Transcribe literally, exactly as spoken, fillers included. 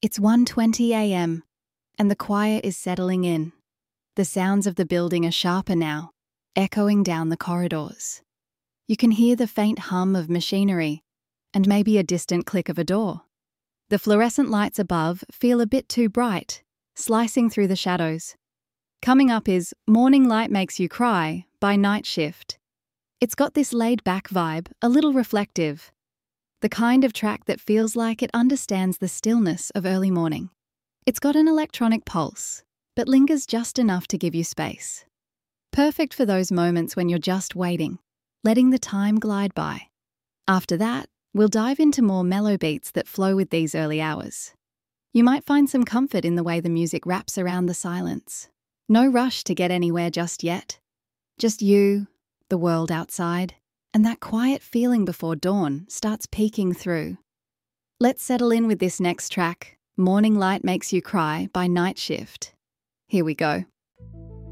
It's one twenty a m, and the quiet is settling in. The sounds of the building are sharper now, echoing down the corridors. You can hear the faint hum of machinery, and maybe a distant click of a door. The fluorescent lights above feel a bit too bright, slicing through the shadows. Coming up is Morning Light Makes You Cry by Night Shift. It's got this laid-back vibe, a little reflective. The kind of track that feels like it understands the stillness of early morning. It's got an electronic pulse, but lingers just enough to give you space. Perfect for those moments when you're just waiting, letting the time glide by. After that, we'll dive into more mellow beats that flow with these early hours. You might find some comfort in the way the music wraps around the silence. No rush to get anywhere just yet. Just you, the world outside, and that quiet feeling before dawn starts peeking through. Let's settle in with this next track, Morning Light Makes You Cry by Night Shift. Here we go.